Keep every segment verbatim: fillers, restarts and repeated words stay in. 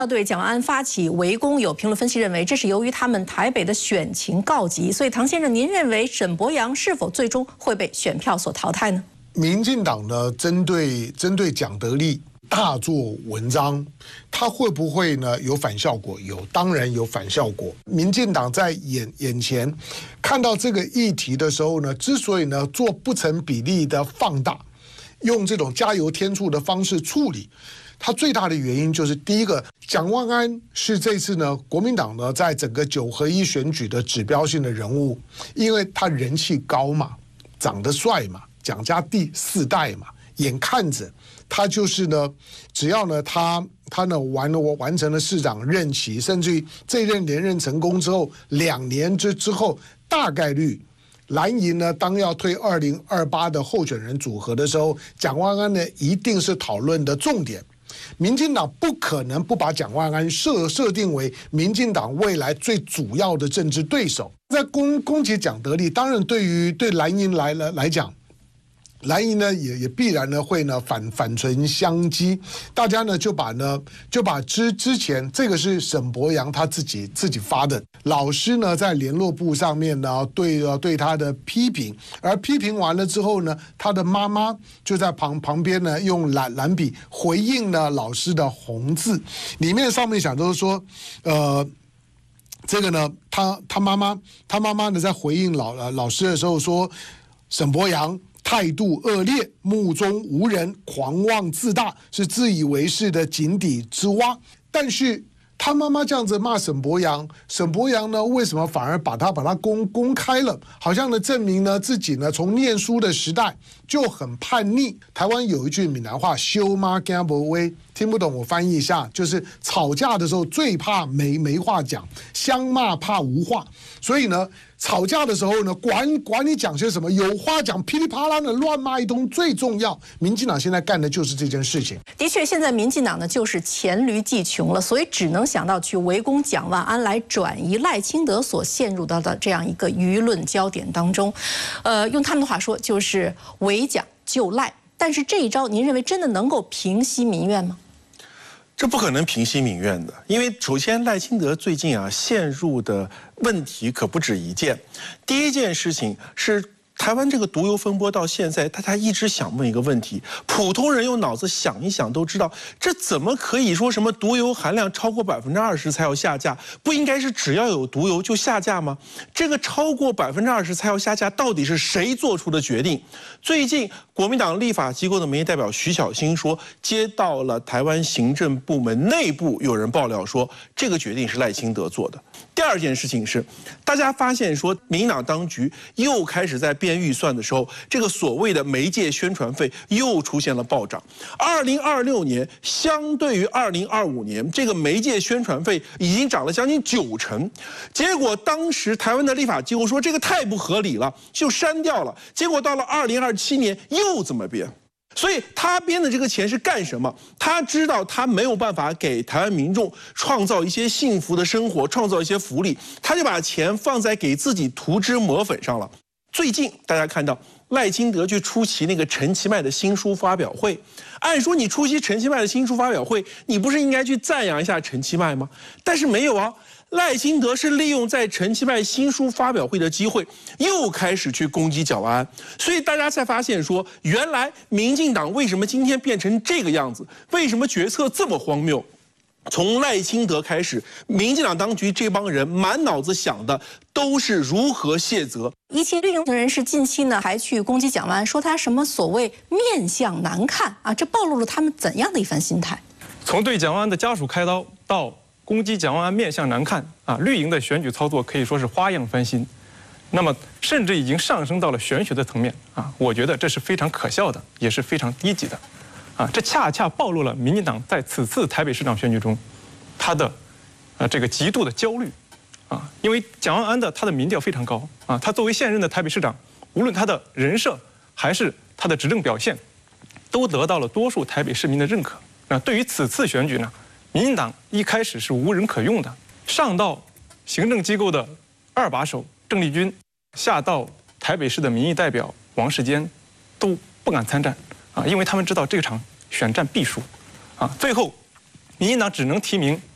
要对蒋万安发起围攻，有评论分析认为，这是由于他们台北的选情告急。所以，唐先生，您认为沈伯洋是否最终会被选票所淘汰呢？ 民进党呢，针对针对蒋德忞大做文章，他会不会呢有反效果？有，当然有反效果。民进党在眼眼前看到这个议题的时候呢，之所以呢做不成比例的放大，用这种加油添醋的方式处理。他最大的原因就是，第一个，蒋万安是这次呢国民党呢在整个九合一选举的指标性的人物，因为他人气高嘛，长得帅嘛，蒋家第四代嘛，眼看着他就是呢，只要呢他他呢完了完成了市长任期，甚至于这任连任成功之后，两年之之后，大概率。蓝营呢，当要推二零二八的候选人组合的时候，蒋万安呢一定是讨论的重点。民进党不可能不把蒋万安设设定为民进党未来最主要的政治对手。在攻攻击蒋德忞，当然对于对蓝营来来来讲。蓝营呢也也必然呢会呢反反唇相讥，大家呢就把呢就把之之前这个是沈伯洋他自己自己发的，老师呢在联络簿上面呢对呃对他的批评，而批评完了之后呢，他的妈妈就在旁旁边呢用蓝蓝笔回应了老师的红字，里面上面想都是说，呃。这个呢，他他妈妈他妈妈呢在回应老老师的时候说，沈伯洋态度恶劣，目中无人，狂妄自大，是自以为是的井底之蛙。但是他妈妈这样子骂沈伯洋，沈伯洋呢为什么反而把他把他公公开了？好像呢证明呢自己呢从念书的时代就很叛逆。台湾有一句闽南话，羞妈干不威，听不懂我翻译一下，就是吵架的时候最怕没没话讲，相骂怕无话。所以呢，吵架的时候呢，管管你讲些什么，有话讲，噼里啪啦的乱骂一通最重要。民进党现在干的就是这件事情。 的确，现在民进党呢就是黔驴技穷了，所以只能想到去围攻蒋万安，来转移赖清德所陷入到的这样一个舆论焦点当中。呃，用他们的话说，就是围蒋救赖。但是这一招，您认为真的能够平息民怨吗？ 这不可能平息民怨的，因为首先赖清德最近啊陷入的问题可不止一件。第一件事情是台湾这个毒油风波到现在，大家一直想问一个问题：普通人用脑子想一想都知道，这怎么可以说什么毒油含量超过百分之二十才要下架？不应该是只要有毒油就下架吗？这个超过百分之二十才要下架，到底是谁做出的决定？最近国民党立法机构的民意代表徐小新说，接到了台湾行政部门内部有人爆料说，这个决定是赖清德做的。第二件事情是，大家发现说，民进党当局又开始在编预算的时候，这个所谓的媒介宣传费又出现了暴涨。二零二六年相对于二零二五年，这个媒介宣传费已经涨了将近九成。结果当时台湾的立法机构说这个太不合理了，就删掉了。结果到了二零二七年又怎么编？所以他编的这个钱是干什么？他知道他没有办法给台湾民众创造一些幸福的生活，创造一些福利，他就把钱放在给自己涂脂抹粉上了。最近大家看到赖清德去出席那个陈其迈的新书发表会，按说你出席陈其迈的新书发表会，你不是应该去赞扬一下陈其迈吗？但是没有啊。赖清德是利用在陈其迈新书发表会的机会，又开始去攻击蒋万安，所以大家才发现说，原来民进党为什么今天变成这个样子？为什么决策这么荒谬？从赖清德开始，民进党当局这帮人满脑子想的都是如何卸责。 一些绿营人士近期呢还去攻击蒋万安，说他什么所谓面相难看啊，这暴露了他们怎样的一番心态？ 从对蒋万安的家属开刀到攻击蒋万安面相难看啊，绿营的选举操作可以说是花样翻新，那么甚至已经上升到了玄学的层面啊，我觉得这是非常可笑的，也是非常低级的，啊，这恰恰暴露了民进党在此次台北市长选举中，他的，呃这个极度的焦虑，啊，因为蒋万安的他的民调非常高啊，他作为现任的台北市长，无论他的人设还是他的执政表现，都得到了多数台北市民的认可。那对于此次选举呢？民进党一开始是无人可用的，上到行政机构的二把手郑丽君，下到台北市的民意代表王世坚，都不敢参战啊，因为他们知道这场选战必输，啊，最后，民进党只能提名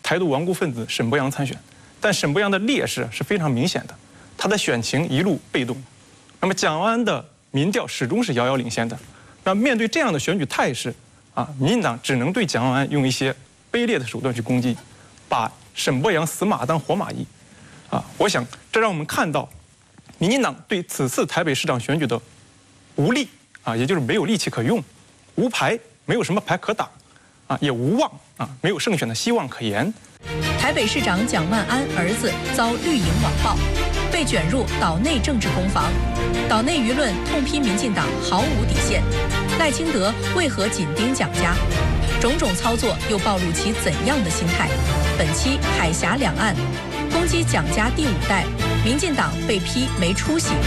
台独顽固分子沈伯洋参选，但沈伯洋的劣势是非常明显的，他的选情一路被动。那么蒋万安的民调始终是遥遥领先的。那面对这样的选举态势，啊，民进党只能对蒋万安用一些卑劣的手段去攻击，把沈伯洋死马当活马医。啊，我想这让我们看到，民进党对此次台北市长选举的无力啊，也就是没有力气可用，无牌，没有什么牌可打，啊，也无望啊，没有胜选的希望可言。 台北市长蒋万安儿子遭绿营网暴，被卷入岛内政治攻防，岛内舆论痛批民进党毫无底线，赖清德为何紧盯蒋家？种种操作又暴露其怎样的心态？本期海峡两岸攻击蒋家第五代，民进党被批没出息。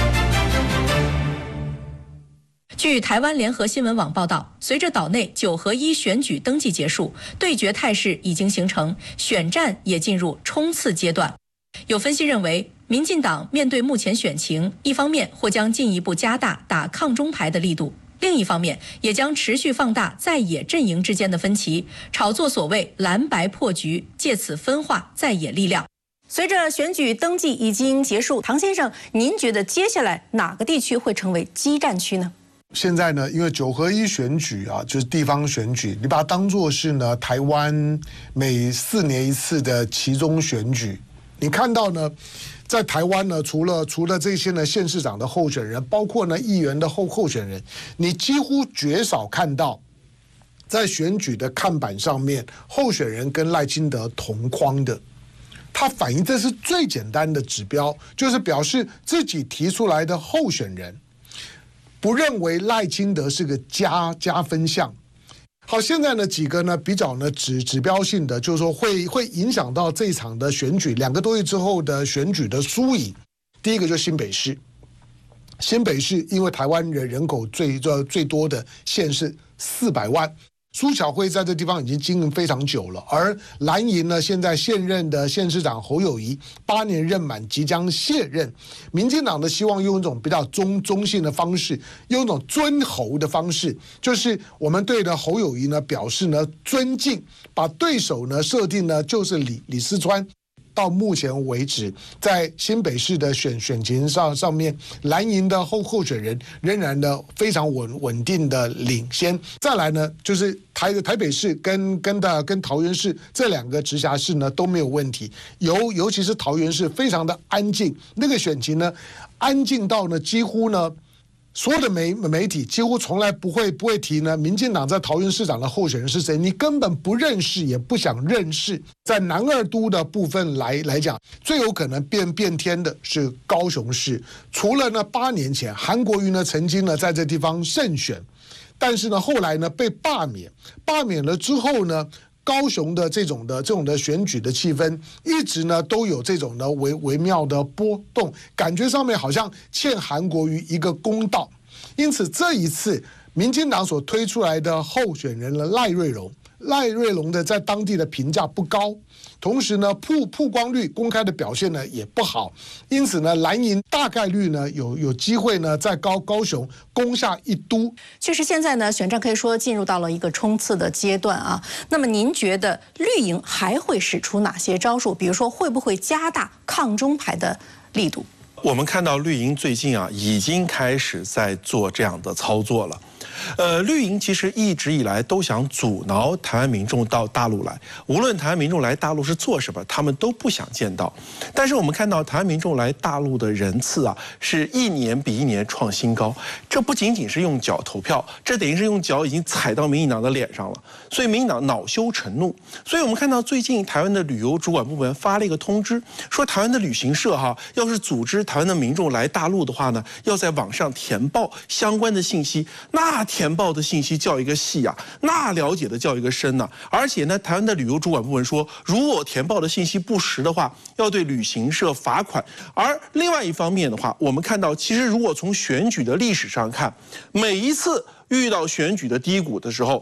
据台湾联合新闻网报道，随着岛内九合一选举登记结束，对决态势已经形成，选战也进入冲刺阶段。有分析认为，民进党面对目前选情，一方面或将进一步加大打抗中牌的力度，另一方面也将持续放大在野阵营之间的分歧，炒作所谓蓝白破局，借此分化在野力量。 随着选举登记已经结束，唐先生，您觉得接下来哪个地区会成为激战区呢？ 现在呢，因为九合一选举啊，就是地方选举，你把它当作是呢台湾每四年一次的期中选举。你看到呢，在台湾呢，除了除了这些呢县市长的候选人，包括呢议员的候候选人，你几乎绝少看到在选举的看板上面候选人跟赖清德同框的。它反映这是最简单的指标，就是表示自己提出来的候选人不认为赖清德是个加加分项。好，现在呢几个呢比较呢指指标性的，就是说会会影响到这一场的选举两个多月之后的选举的输赢。第一个就是新北市，新北市因为台湾人人口最最多的县市四百万。苏巧慧在这地方已经经营非常久了，而蓝营呢，现在现任的县市长侯友宜八年任满，即将卸任。民进党呢，希望用一种比较中中性的方式，用一种尊侯的方式，就是我们对呢侯友宜呢表示呢尊敬，把对手呢设定呢就是李李四川。到目前为止，在新北市的选选情上上面，蓝营的候候选人仍然呢非常稳稳定的领先。再来呢，就是台台北市跟跟的跟桃园市这两个直辖市呢都没有问题，尤尤其是桃园市非常的安静，那个选情呢安静到呢几乎呢。所有的媒媒体几乎从来不会不会提呢，民进党在桃园市长的候选人是谁，你根本不认识，也不想认识。在南二都的部分来来讲，最有可能变变天的是高雄市。除了呢八年前韩国瑜呢曾经呢在这地方胜选，但是呢后来呢被罢免，罢免了之后呢。高雄的这种的这种的选举的气氛，一直呢都有这种的微微妙的波动，感觉上面好像欠韩国瑜一个公道。因此这一次，民进党所推出来的候选人呢赖瑞隆，赖瑞隆的在当地的评价不高，同时呢曝曝光率公开的表现呢也不好，因此呢蓝营大概率呢有有机会呢在高高雄攻下一都。 确实，现在呢选战可以说进入到了一个冲刺的阶段啊。那么您觉得绿营还会使出哪些招数？比如说会不会加大抗中牌的力度？ 我们看到绿营最近啊已经开始在做这样的操作了。呃，绿营其实一直以来都想阻挠台湾民众到大陆来，无论台湾民众来大陆是做什么，他们都不想见到。但是我们看到台湾民众来大陆的人次啊，是一年比一年创新高。这不仅仅是用脚投票，这等于是用脚已经踩到民进党的脸上了。所以民进党恼羞成怒。所以我们看到最近台湾的旅游主管部门发了一个通知，说台湾的旅行社哈，要是组织台湾的民众来大陆的话呢，要在网上填报相关的信息。那填报的信息叫一个细啊，那了解的叫一个深呐、啊。而且呢，台湾的旅游主管部门说，如果填报的信息不实的话，要对旅行社罚款。而另外一方面的话，我们看到，其实如果从选举的历史上看，每一次遇到选举的低谷的时候，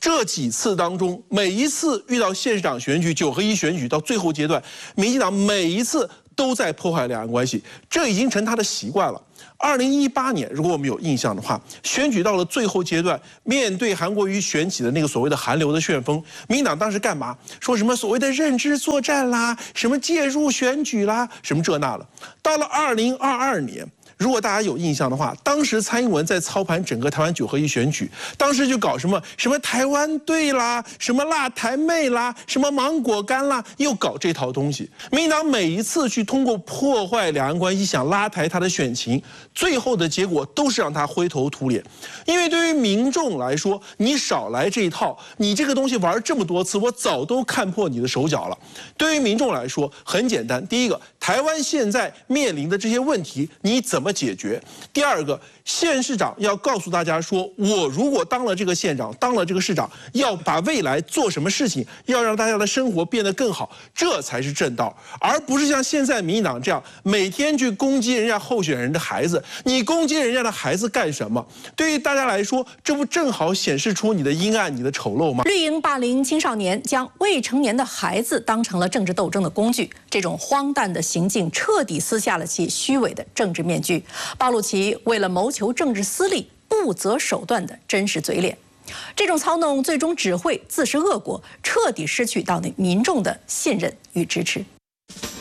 这几次当中，每一次遇到县市长选举、九合一选举到最后阶段，民进党每一次都在破坏两岸关系，这已经成他的习惯了。二零一八年，如果我们有印象的话，选举到了最后阶段，面对韩国瑜选起的那个所谓的韩流的旋风，民进党当时干嘛？说什么所谓的认知作战啦，什么介入选举啦，什么这那了。到了二零二二年。如果大家有印象的话，当时蔡英文在操盘整个台湾九合一选举，当时就搞什么什么台湾队啦，什么辣台妹啦，什么芒果干啦，又搞这套东西。民进党每一次去通过破坏两岸关系，想拉抬他的选情，最后的结果都是让他灰头土脸。因为对于民众来说，你少来这一套，你这个东西玩这么多次，我早都看破你的手脚了。对于民众来说，很简单，第一个，台湾现在面临的这些问题，你怎么解决？第二个，县市长要告诉大家说，我如果当了这个县长，当了这个市长，要把未来做什么事情，要让大家的生活变得更好，这才是正道，而不是像现在民进党这样每天去攻击人家候选人的孩子。你攻击人家的孩子干什么？对于大家来说，这不正好显示出你的阴暗、你的丑陋吗？ 绿营霸凌青少年，将未成年的孩子当成了政治斗争的工具，这种荒诞的行径彻底撕下了其虚伪的政治面具，暴露其为了谋求政治私利不择手段的真实嘴脸。这种操弄最终只会自食恶果，彻底失去到民众的信任与支持。